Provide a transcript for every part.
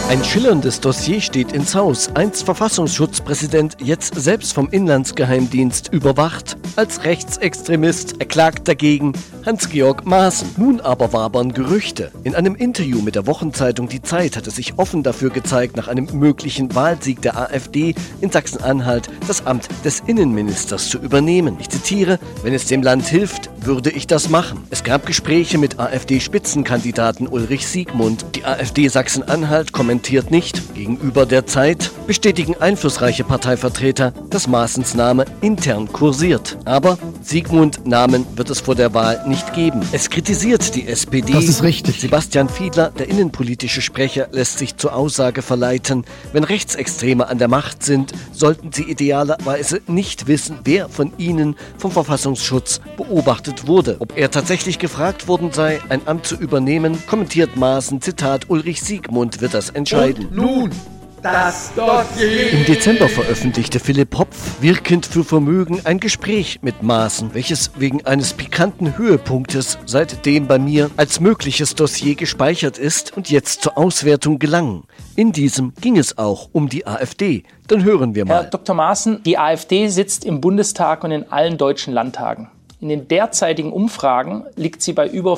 Ein schillerndes Dossier steht ins Haus. Einst Verfassungsschutzpräsident, jetzt selbst vom Inlandsgeheimdienst überwacht. Als Rechtsextremist erklagt dagegen Hans-Georg Maaßen. Nun aber wabern Gerüchte. In einem Interview mit der Wochenzeitung Die Zeit hat es sich offen dafür gezeigt, nach einem möglichen Wahlsieg der AfD in Sachsen-Anhalt das Amt des Innenministers zu übernehmen. Ich zitiere: Wenn es dem Land hilft, würde ich das machen. Es gab Gespräche mit AfD-Spitzenkandidaten Ulrich Siegmund. Die AfD Sachsen-Anhalt kommentiert nicht. Gegenüber der Zeit bestätigen einflussreiche Parteivertreter, dass Maaßens Name intern kursiert. Aber Siegmund-Namen wird es vor der Wahl nicht geben. Es kritisiert die SPD. Das ist richtig. Sebastian Fiedler, der innenpolitische Sprecher, lässt sich zur Aussage verleiten: Wenn Rechtsextreme an der Macht sind, sollten sie idealerweise nicht wissen, wer von ihnen vom Verfassungsschutz beobachtet wurde. Ob er tatsächlich gefragt worden sei, ein Amt zu übernehmen, kommentiert Maaßen, Zitat: Ulrich Siegmund wird das entscheiden. Und nun das Dossier. Im Dezember veröffentlichte Philipp Hopf, wirkend für Vermögen, ein Gespräch mit Maaßen, welches wegen eines pikanten Höhepunktes seitdem bei mir als mögliches Dossier gespeichert ist und jetzt zur Auswertung gelang. In diesem ging es auch um die AfD. Dann hören wir mal. Herr Dr. Maaßen, die AfD sitzt im Bundestag und in allen deutschen Landtagen. In den derzeitigen Umfragen liegt sie bei über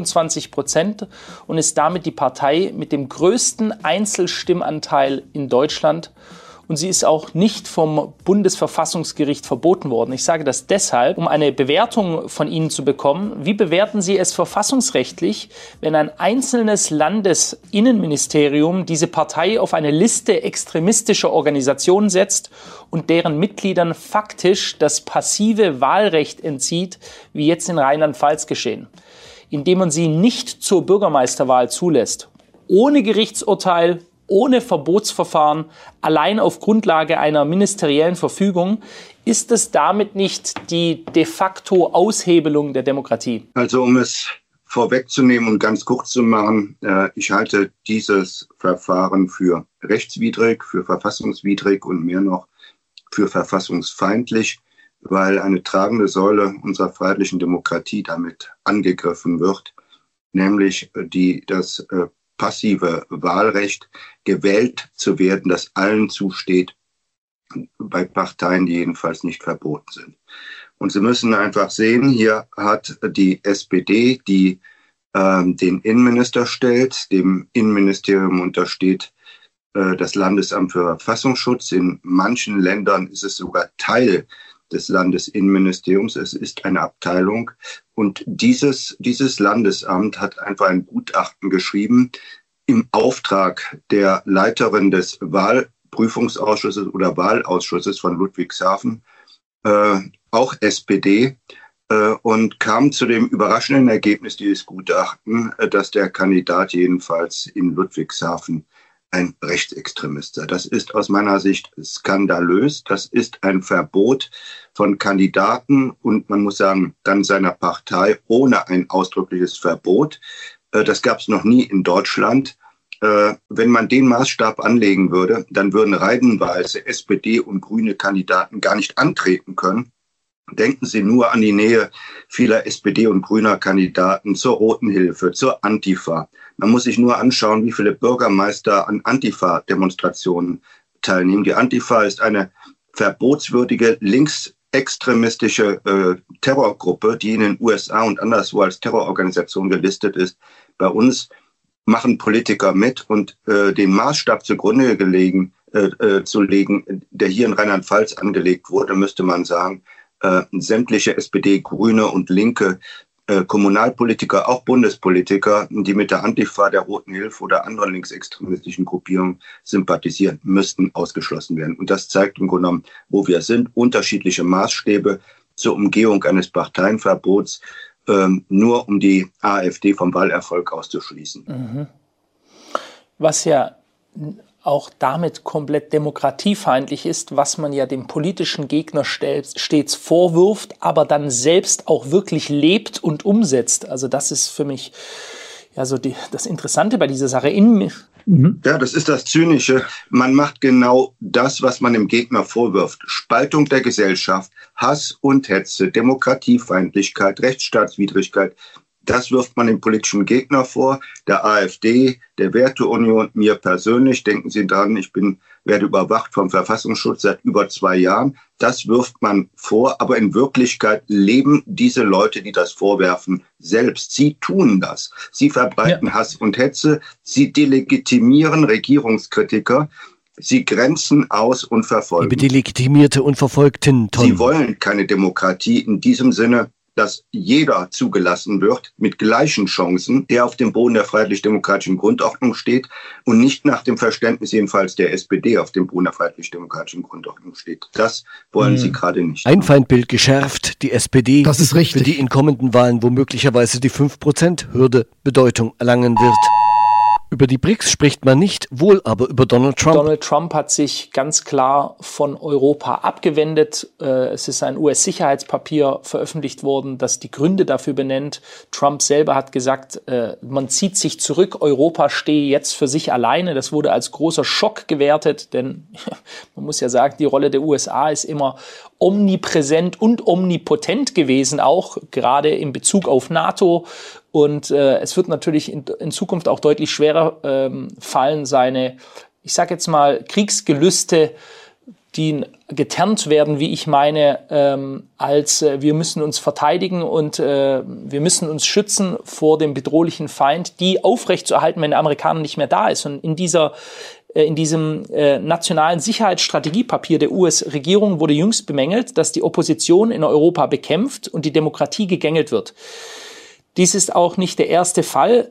25% und ist damit die Partei mit dem größten Einzelstimmanteil in Deutschland. Und sie ist auch nicht vom Bundesverfassungsgericht verboten worden. Ich sage das deshalb, um eine Bewertung von Ihnen zu bekommen. Wie bewerten Sie es verfassungsrechtlich, wenn ein einzelnes Landesinnenministerium diese Partei auf eine Liste extremistischer Organisationen setzt und deren Mitgliedern faktisch das passive Wahlrecht entzieht, wie jetzt in Rheinland-Pfalz geschehen, indem man sie nicht zur Bürgermeisterwahl zulässt, ohne Gerichtsurteil, ohne Verbotsverfahren, allein auf Grundlage einer ministeriellen Verfügung? Ist es damit nicht die de facto Aushebelung der Demokratie? Also um es vorwegzunehmen und ganz kurz zu machen, ich halte dieses Verfahren für rechtswidrig, für verfassungswidrig und mehr noch für verfassungsfeindlich, weil eine tragende Säule unserer freiheitlichen Demokratie damit angegriffen wird, nämlich das passive Wahlrecht, gewählt zu werden, das allen zusteht, bei Parteien, die jedenfalls nicht verboten sind. Und Sie müssen einfach sehen, hier hat die SPD, die den Innenminister stellt, dem Innenministerium untersteht das Landesamt für Verfassungsschutz. In manchen Ländern ist es sogar Teil des Landesinnenministeriums. Es ist eine Abteilung. Und dieses Landesamt hat einfach ein Gutachten geschrieben im Auftrag der Leiterin des Wahlprüfungsausschusses oder Wahlausschusses von Ludwigshafen, auch SPD, und kam zu dem überraschenden Ergebnis dieses Gutachtens, dass der Kandidat jedenfalls in Ludwigshafen ein Rechtsextremist sei. Das ist aus meiner Sicht skandalös. Das ist ein Verbot von Kandidaten und man muss sagen, dann seiner Partei ohne ein ausdrückliches Verbot. Das gab es noch nie in Deutschland. Wenn man den Maßstab anlegen würde, dann würden reihenweise SPD und grüne Kandidaten gar nicht antreten können. Denken Sie nur an die Nähe vieler SPD und grüner Kandidaten zur Roten Hilfe, zur Antifa. Man muss sich nur anschauen, wie viele Bürgermeister an Antifa-Demonstrationen teilnehmen. Die Antifa ist eine verbotswürdige linksextremistische Terrorgruppe, die in den USA und anderswo als Terrororganisation gelistet ist. Bei uns machen Politiker mit und den Maßstab zugrunde zu legen, der hier in Rheinland-Pfalz angelegt wurde, müsste man sagen, sämtliche SPD, Grüne und linke Kommunalpolitiker, auch Bundespolitiker, die mit der Antifa, der Roten Hilfe oder anderen linksextremistischen Gruppierungen sympathisieren, müssten ausgeschlossen werden. Und das zeigt im Grunde genommen, wo wir sind. Unterschiedliche Maßstäbe zur Umgehung eines Parteienverbots, nur um die AfD vom Wahlerfolg auszuschließen. Mhm. Was ja auch damit komplett demokratiefeindlich ist, was man ja dem politischen Gegner stets vorwirft, aber dann selbst auch wirklich lebt und umsetzt. Also das ist für mich ja so das Interessante bei dieser Sache. Ja, das ist das Zynische. Man macht genau das, was man dem Gegner vorwirft. Spaltung der Gesellschaft, Hass und Hetze, Demokratiefeindlichkeit, Rechtsstaatswidrigkeit. Das wirft man dem politischen Gegner vor, der AfD, der Werteunion, mir persönlich. Denken Sie dran, werde überwacht vom Verfassungsschutz seit über 2 Jahren. Das wirft man vor, aber in Wirklichkeit leben diese Leute, die das vorwerfen, selbst. Sie tun das. Sie verbreiten Hass und Hetze. Sie delegitimieren Regierungskritiker. Sie grenzen aus und verfolgen. Liebe Delegitimierte und Verfolgten, Tom. Sie wollen keine Demokratie in diesem Sinne, dass jeder zugelassen wird mit gleichen Chancen, der auf dem Boden der freiheitlich-demokratischen Grundordnung steht und nicht nach dem Verständnis jedenfalls der SPD auf dem Boden der freiheitlich-demokratischen Grundordnung steht. Das wollen Sie gerade nicht. Ein Feindbild geschärft, die SPD, das ist richtig, für die in kommenden Wahlen womöglicherweise die 5%-Hürde Bedeutung erlangen wird. Über die BRICS spricht man nicht, wohl aber über Donald Trump. Donald Trump hat sich ganz klar von Europa abgewendet. Es ist ein US-Sicherheitspapier veröffentlicht worden, das die Gründe dafür benennt. Trump selber hat gesagt, man zieht sich zurück, Europa stehe jetzt für sich alleine. Das wurde als großer Schock gewertet, denn man muss ja sagen, die Rolle der USA ist immer omnipräsent und omnipotent gewesen, auch gerade in Bezug auf NATO. Und es wird natürlich in Zukunft auch deutlich schwerer fallen, seine, ich sage jetzt mal, Kriegsgelüste, die getarnt werden, wie ich meine, als wir müssen uns verteidigen und wir müssen uns schützen vor dem bedrohlichen Feind, die aufrechtzuerhalten, wenn der Amerikaner nicht mehr da ist. Und in diesem nationalen Sicherheitsstrategiepapier der US-Regierung wurde jüngst bemängelt, dass die Opposition in Europa bekämpft und die Demokratie gegängelt wird. Dies ist auch nicht der erste Fall.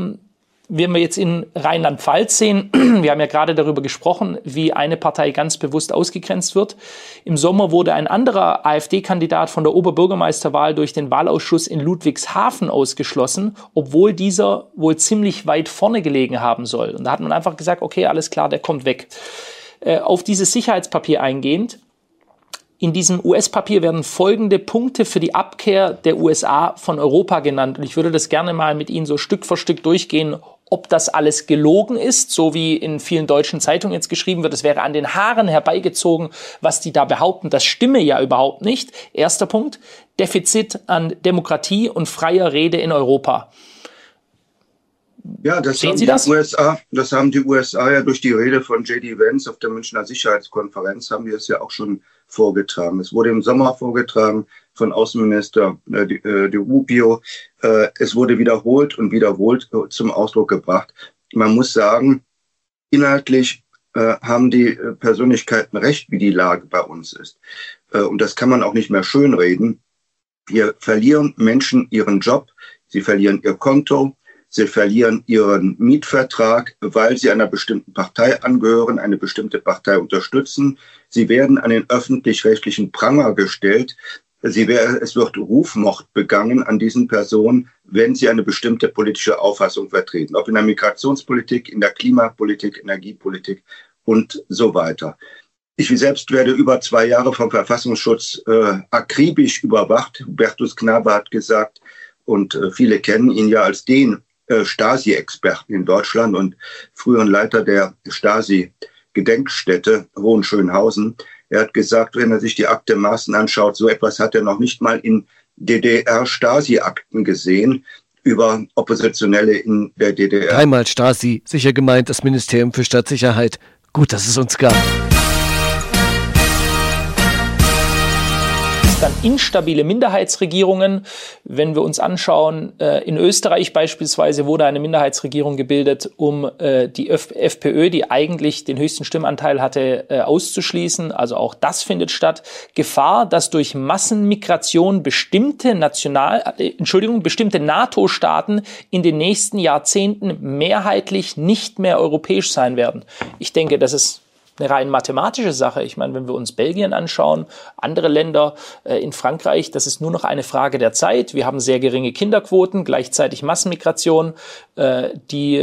Wenn wir jetzt in Rheinland-Pfalz sehen, wir haben ja gerade darüber gesprochen, wie eine Partei ganz bewusst ausgegrenzt wird. Im Sommer wurde ein anderer AfD-Kandidat von der Oberbürgermeisterwahl durch den Wahlausschuss in Ludwigshafen ausgeschlossen, obwohl dieser wohl ziemlich weit vorne gelegen haben soll. Und da hat man einfach gesagt, okay, alles klar, der kommt weg. Auf dieses Sicherheitspapier eingehend. In diesem US-Papier werden folgende Punkte für die Abkehr der USA von Europa genannt. Und ich würde das gerne mal mit Ihnen so Stück für Stück durchgehen, ob das alles gelogen ist, so wie in vielen deutschen Zeitungen jetzt geschrieben wird. Es wäre an den Haaren herbeigezogen, was die da behaupten. Das stimme ja überhaupt nicht. Erster Punkt, Defizit an Demokratie und freier Rede in Europa. Ja, das haben die USA ja durch die Rede von J.D. Vance auf der Münchner Sicherheitskonferenz, haben die es ja auch schon vorgetragen. Es wurde im Sommer vorgetragen von Außenminister Di Rubio. Es wurde wiederholt und wiederholt zum Ausdruck gebracht. Man muss sagen, inhaltlich haben die Persönlichkeiten recht, wie die Lage bei uns ist. Und das kann man auch nicht mehr schönreden. Hier verlieren Menschen ihren Job, sie verlieren ihr Konto, sie verlieren ihren Mietvertrag, weil sie einer bestimmten Partei angehören, eine bestimmte Partei unterstützen. Sie werden an den öffentlich-rechtlichen Pranger gestellt. Es wird Rufmord begangen an diesen Personen, wenn sie eine bestimmte politische Auffassung vertreten. Ob in der Migrationspolitik, in der Klimapolitik, Energiepolitik und so weiter. Ich selbst werde über 2 Jahre vom Verfassungsschutz akribisch überwacht. Hubertus Knabe hat gesagt, und viele kennen ihn ja als den Stasi-Experten in Deutschland und früheren Leiter der Stasi-Gedenkstätte Hohenschönhausen. Er hat gesagt, wenn er sich die Akte Maaßen anschaut, so etwas hat er noch nicht mal in DDR-Stasi-Akten gesehen über Oppositionelle in der DDR. Einmal Stasi, sicher gemeint das Ministerium für Staatssicherheit. Gut, dass es uns gab. Dann instabile Minderheitsregierungen. Wenn wir uns anschauen, in Österreich beispielsweise wurde eine Minderheitsregierung gebildet, um die FPÖ, die eigentlich den höchsten Stimmanteil hatte, auszuschließen. Also auch das findet statt. Gefahr, dass durch Massenmigration bestimmte NATO-Staaten in den nächsten Jahrzehnten mehrheitlich nicht mehr europäisch sein werden. Ich denke, das ist eine rein mathematische Sache. Ich meine, wenn wir uns Belgien anschauen, andere Länder in Frankreich, das ist nur noch eine Frage der Zeit. Wir haben sehr geringe Kinderquoten, gleichzeitig Massenmigration. Die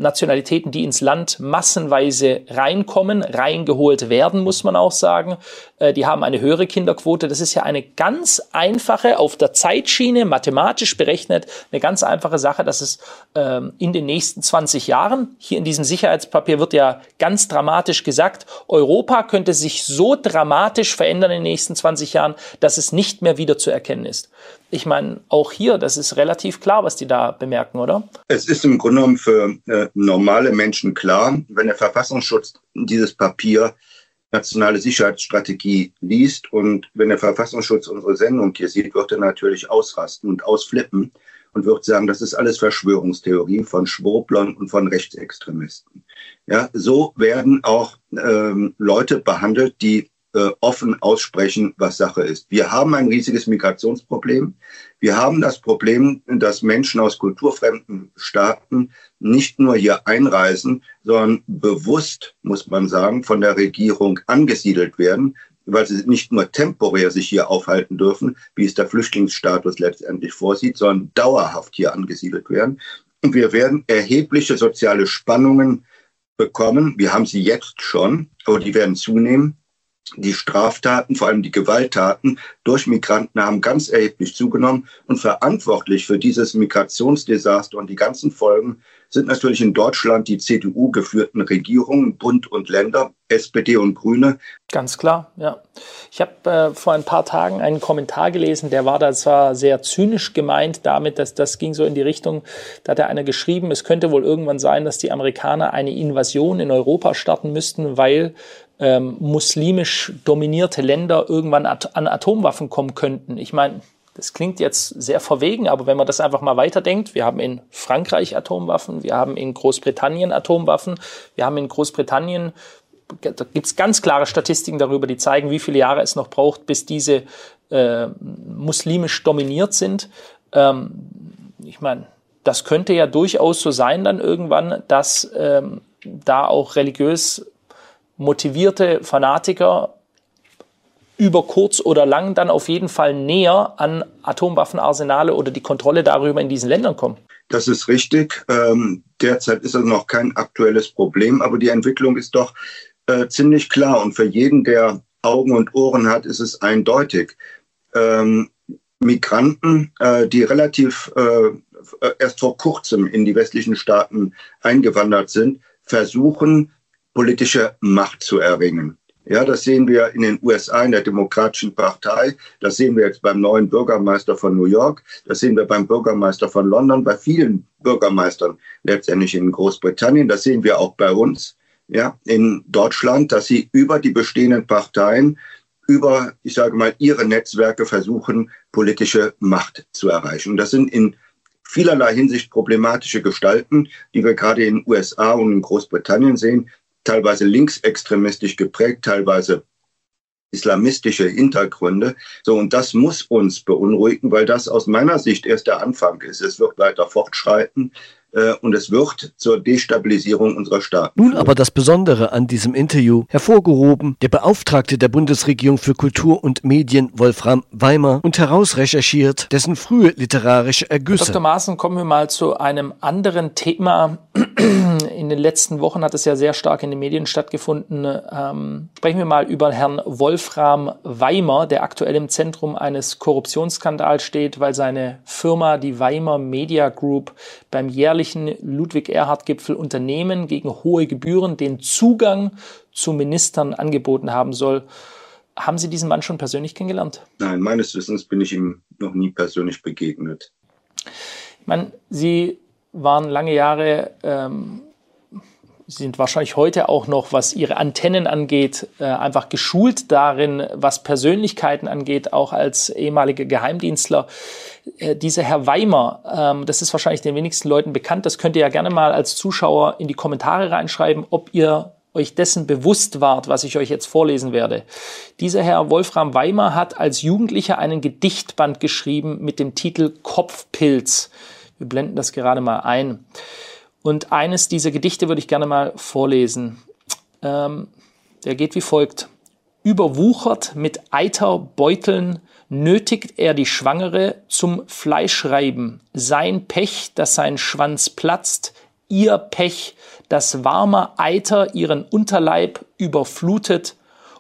Nationalitäten, die ins Land massenweise reinkommen, reingeholt werden, muss man auch sagen, die haben eine höhere Kinderquote. Das ist ja eine ganz einfache, auf der Zeitschiene, mathematisch berechnet, eine ganz einfache Sache, dass es in den nächsten 20 Jahren, hier in diesem Sicherheitspapier wird ja ganz dramatisch gesagt, Europa könnte sich so dramatisch verändern in den nächsten 20 Jahren, dass es nicht mehr wieder zu erkennen ist. Ich meine, auch hier, das ist relativ klar, was die da bemerken, oder? Es ist im Grunde genommen für normale Menschen klar, wenn der Verfassungsschutz dieses Papier Nationale Sicherheitsstrategie liest und wenn der Verfassungsschutz unsere Sendung hier sieht, wird er natürlich ausrasten und ausflippen und wird sagen, das ist alles Verschwörungstheorie von Schwurblern und von Rechtsextremisten. Ja, so werden auch Leute behandelt, die offen aussprechen, was Sache ist. Wir haben ein riesiges Migrationsproblem. Wir haben das Problem, dass Menschen aus kulturfremden Staaten nicht nur hier einreisen, sondern bewusst, muss man sagen, von der Regierung angesiedelt werden, weil sie nicht nur temporär sich hier aufhalten dürfen, wie es der Flüchtlingsstatus letztendlich vorsieht, sondern dauerhaft hier angesiedelt werden. Und wir werden erhebliche soziale Spannungen bekommen. Wir haben sie jetzt schon, aber die werden zunehmen. Die Straftaten, vor allem die Gewalttaten durch Migranten haben ganz erheblich zugenommen und verantwortlich für dieses Migrationsdesaster und die ganzen Folgen sind natürlich in Deutschland die CDU-geführten Regierungen, Bund und Länder, SPD und Grüne. Ganz klar, ja. Ich habe vor ein paar Tagen einen Kommentar gelesen, der war da zwar sehr zynisch gemeint damit, dass das ging so in die Richtung, da hat einer geschrieben, es könnte wohl irgendwann sein, dass die Amerikaner eine Invasion in Europa starten müssten, weil muslimisch dominierte Länder irgendwann an Atomwaffen kommen könnten. Ich meine, das klingt jetzt sehr verwegen, aber wenn man das einfach mal weiterdenkt, wir haben in Frankreich Atomwaffen, wir haben in Großbritannien Atomwaffen, wir haben in Großbritannien, da gibt es ganz klare Statistiken darüber, die zeigen, wie viele Jahre es noch braucht, bis diese muslimisch dominiert sind. Ich meine, das könnte ja durchaus so sein dann irgendwann, dass da auch religiös motivierte Fanatiker über kurz oder lang dann auf jeden Fall näher an Atomwaffenarsenale oder die Kontrolle darüber in diesen Ländern kommen. Das ist richtig. Derzeit ist es noch kein aktuelles Problem, aber die Entwicklung ist doch ziemlich klar und für jeden, der Augen und Ohren hat, ist es eindeutig. Migranten, die relativ erst vor kurzem in die westlichen Staaten eingewandert sind, versuchen, politische Macht zu erringen. Ja, das sehen wir in den USA in der Demokratischen Partei. Das sehen wir jetzt beim neuen Bürgermeister von New York. Das sehen wir beim Bürgermeister von London, bei vielen Bürgermeistern letztendlich in Großbritannien. Das sehen wir auch bei uns, ja, in Deutschland, dass sie über die bestehenden Parteien, über, ich sage mal, ihre Netzwerke versuchen, politische Macht zu erreichen. Und das sind in vielerlei Hinsicht problematische Gestalten, die wir gerade in den USA und in Großbritannien sehen. Teilweise linksextremistisch geprägt, teilweise islamistische Hintergründe. So, und das muss uns beunruhigen, weil das aus meiner Sicht erst der Anfang ist. Es wird weiter fortschreiten und es wird zur Destabilisierung unserer Staaten. Nun aber das Besondere an diesem Interview, hervorgehoben der Beauftragte der Bundesregierung für Kultur und Medien, Wolfram Weimer, und herausrecherchiert dessen frühe literarische Ergüsse. Dr. Maaßen, kommen wir mal zu einem anderen Thema. In den letzten Wochen hat es ja sehr stark in den Medien stattgefunden. Sprechen wir mal über Herrn Wolfram Weimer, der aktuell im Zentrum eines Korruptionsskandals steht, weil seine Firma, die Weimer Media Group, beim jährlichen Ludwig-Erhard-Gipfel Unternehmen gegen hohe Gebühren den Zugang zu Ministern angeboten haben soll. Haben Sie diesen Mann schon persönlich kennengelernt? Nein, meines Wissens bin ich ihm noch nie persönlich begegnet. Ich meine, Sie waren lange Jahre, Sie sind wahrscheinlich heute auch noch, was Ihre Antennen angeht, einfach geschult darin, was Persönlichkeiten angeht, auch als ehemaliger Geheimdienstler. Dieser Herr Weimer, das ist wahrscheinlich den wenigsten Leuten bekannt, das könnt ihr ja gerne mal als Zuschauer in die Kommentare reinschreiben, ob ihr euch dessen bewusst wart, was ich euch jetzt vorlesen werde. Dieser Herr Wolfram Weimer hat als Jugendlicher einen Gedichtband geschrieben mit dem Titel Kopfpilz. Wir blenden das gerade mal ein. Und eines dieser Gedichte würde ich gerne mal vorlesen. Der geht wie folgt. Überwuchert mit Eiterbeuteln nötigt er die Schwangere zum Fleischreiben. Sein Pech, dass sein Schwanz platzt, ihr Pech, dass warmer Eiter ihren Unterleib überflutet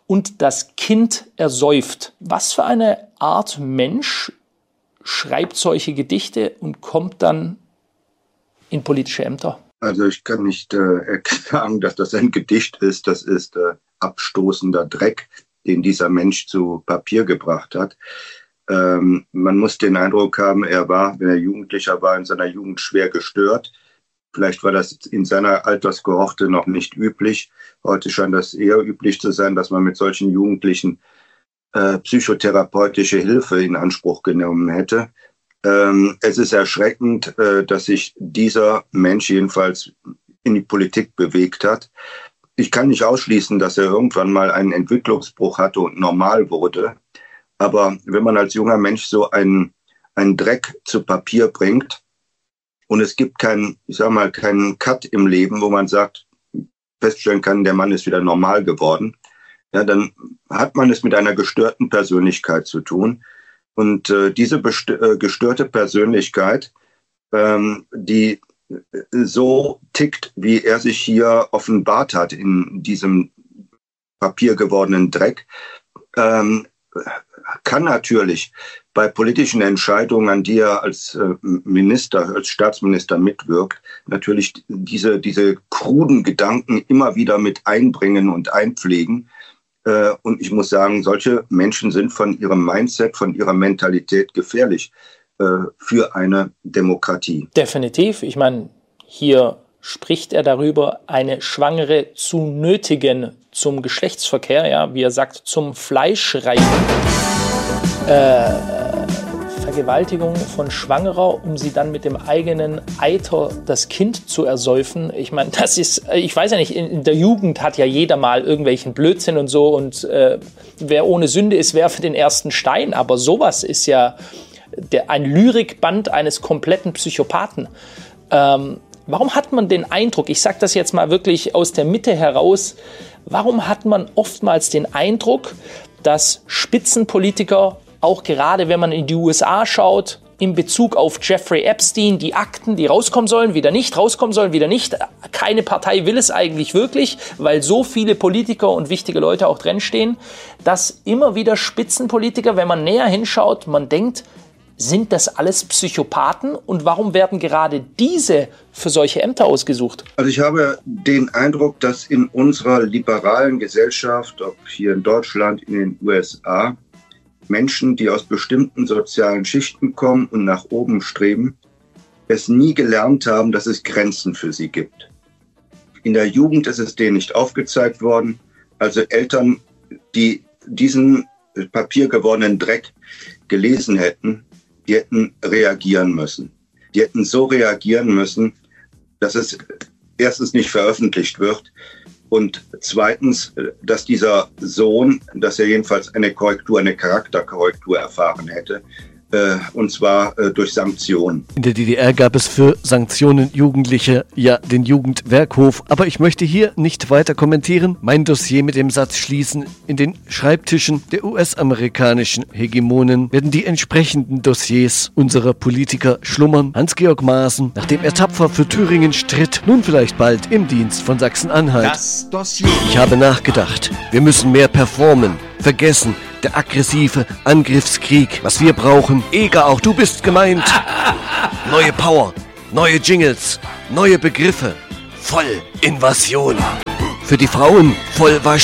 und das Kind ersäuft. Was für eine Art Mensch schreibt solche Gedichte und kommt dann in politische Ämter? Also ich kann nicht sagen, dass das ein Gedicht ist. Das ist abstoßender Dreck, den dieser Mensch zu Papier gebracht hat. Man muss den Eindruck haben, er war, wenn er Jugendlicher war, in seiner Jugend schwer gestört. Vielleicht war das in seiner Alterskohorte noch nicht üblich. Heute scheint das eher üblich zu sein, dass man mit solchen Jugendlichen psychotherapeutische Hilfe in Anspruch genommen hätte. Es ist erschreckend, dass sich dieser Mensch jedenfalls in die Politik bewegt hat. Ich kann nicht ausschließen, dass er irgendwann mal einen Entwicklungsbruch hatte und normal wurde. Aber wenn man als junger Mensch so einen Dreck zu Papier bringt und es gibt keinen Cut im Leben, wo man sagt, feststellen kann, der Mann ist wieder normal geworden, ja, dann hat man es mit einer gestörten Persönlichkeit zu tun. Und diese gestörte Persönlichkeit, die so tickt, wie er sich hier offenbart hat in diesem papiergewordenen Dreck, kann natürlich bei politischen Entscheidungen, an die er als Minister, als Staatsminister mitwirkt, natürlich diese kruden Gedanken immer wieder mit einbringen und einpflegen. Und ich muss sagen, solche Menschen sind von ihrem Mindset, von ihrer Mentalität gefährlich für eine Demokratie. Definitiv. Ich meine, hier spricht er darüber, eine Schwangere zu nötigen zum Geschlechtsverkehr, ja, wie er sagt, zum Fleischreiben. Vergewaltigung von Schwangerer, um sie dann mit dem eigenen Eiter das Kind zu ersäufen. Ich meine, das ist, ich weiß ja nicht, in der Jugend hat ja jeder mal irgendwelchen Blödsinn und so und wer ohne Sünde ist, werfe den ersten Stein. Aber sowas ist ja ein Lyrikband eines kompletten Psychopathen. Warum hat man den Eindruck, ich sage das jetzt mal wirklich aus der Mitte heraus, warum hat man oftmals den Eindruck, dass Spitzenpolitiker, auch gerade wenn man in die USA schaut, in Bezug auf Jeffrey Epstein, die Akten, die rauskommen sollen, wieder nicht, rauskommen sollen, wieder nicht. Keine Partei will es eigentlich wirklich, weil so viele Politiker und wichtige Leute auch drin stehen, dass immer wieder Spitzenpolitiker, wenn man näher hinschaut, man denkt, sind das alles Psychopathen und warum werden gerade diese für solche Ämter ausgesucht? Also ich habe den Eindruck, dass in unserer liberalen Gesellschaft, ob hier in Deutschland, in den USA, Menschen, die aus bestimmten sozialen Schichten kommen und nach oben streben, es nie gelernt haben, dass es Grenzen für sie gibt. In der Jugend ist es denen nicht aufgezeigt worden. Also Eltern, die diesen papiergewordenen Dreck gelesen hätten, die hätten reagieren müssen. Die hätten so reagieren müssen, dass es erstens nicht veröffentlicht wird und zweitens, dass dieser Sohn, dass er jedenfalls eine Charakterkorrektur erfahren hätte, und zwar durch Sanktionen. In der DDR gab es für Sanktionen Jugendliche ja den Jugendwerkhof, aber ich möchte hier nicht weiter kommentieren, mein Dossier mit dem Satz schließen: In den Schreibtischen der US-amerikanischen Hegemonen werden die entsprechenden Dossiers unserer Politiker schlummern. Hans-Georg Maaßen, nachdem er tapfer für Thüringen stritt, nun vielleicht bald im Dienst von Sachsen-Anhalt. Das Dossier. Ich habe nachgedacht, wir müssen mehr performen, vergessen, der aggressive Angriffskrieg. Was wir brauchen, Eger, auch du bist gemeint. Neue Power, neue Jingles, neue Begriffe, Vollinvasion. Für die Frauen Vollwasch.